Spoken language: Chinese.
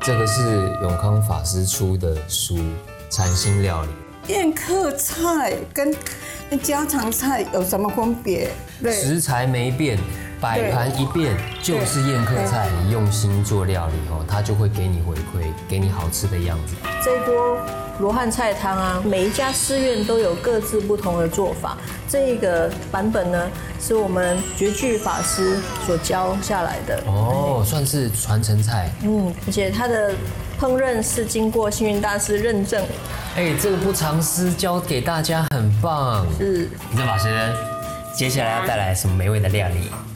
这个是永康法师出的书《禅心料理》。 宴客菜跟家常菜有什么分别？对， 食材没变，摆盘一变，就是宴客菜。你用心做料理哦，它就会给你回馈，给你好吃的样子。 这一锅罗汉菜汤啊，每一家寺院都有各自不同的做法。这个版本呢，是我们觉具法师所教下来的。 哦，算是传承菜。 而且它的烹饪是经过星云大师认证。 这个不藏私教给大家很棒。 是。 你这法师，接下来要带来什么美味的料理？